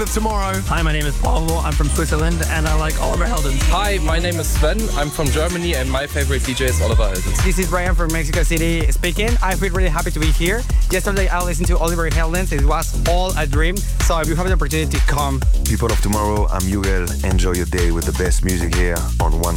of tomorrow. Hi, my name is Paolo. I'm from Switzerland and I like Oliver Heldens. Hi, my name is Sven. I'm from Germany and my favorite DJ is Oliver Heldens. This is Brian from Mexico City speaking. I feel really happy to be here. Yesterday I listened to Oliver Heldens. It was all a dream. So if you have the opportunity, come. People of tomorrow, I'm Yugel. Enjoy your day with the best music here on 101.